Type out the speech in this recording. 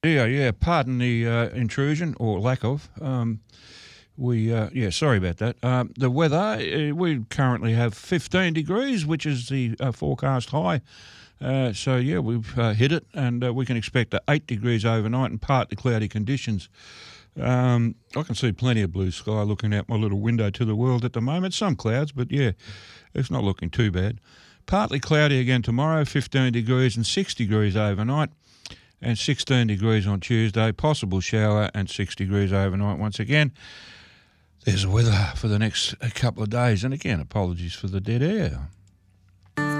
Yeah. Pardon the intrusion or lack of. Sorry about that. The weather, we currently have 15 degrees, which is the forecast high. We've hit it, and we can expect 8 degrees overnight and partly cloudy conditions. I can see plenty of blue sky looking out my little window to the world at the moment. Some clouds, but yeah, it's not looking too bad. Partly cloudy again tomorrow, 15 degrees and 6 degrees overnight, and 16 degrees on Tuesday, possible shower, and 6 degrees overnight once again. There's the weather for the next couple of days, and again, apologies for the dead air.